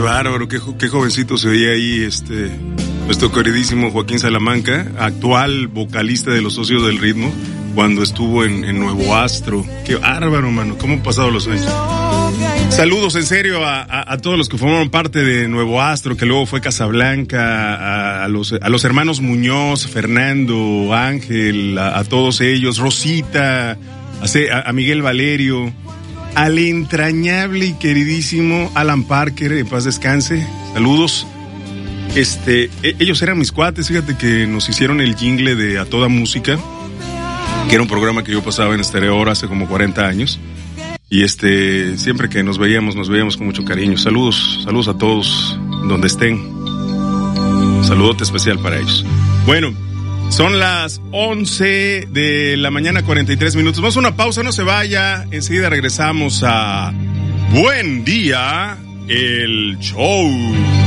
bárbaro, qué jovencito se veía ahí, nuestro queridísimo Joaquín Salamanca, actual vocalista de Los Socios del Ritmo, cuando estuvo en Nuevo Astro. Qué bárbaro, mano, cómo han pasado los años. Saludos en serio a todos los que formaron parte de Nuevo Astro, que luego fue Casablanca, a los hermanos Muñoz, Fernando, Ángel, a todos ellos, Rosita, a Miguel Valerio, al entrañable y queridísimo Alan Parker, en paz descanse, saludos. Ellos eran mis cuates, fíjate que nos hicieron el jingle de A Toda Música, que era un programa que yo pasaba en Stereo Hora hace como 40 años. Y siempre que nos veíamos con mucho cariño. Saludos a todos, donde estén. Saludote especial para ellos. Bueno, son las 11 de la mañana, 43 minutos. Vamos a una pausa, no se vaya. Enseguida regresamos a Buen Día, el show.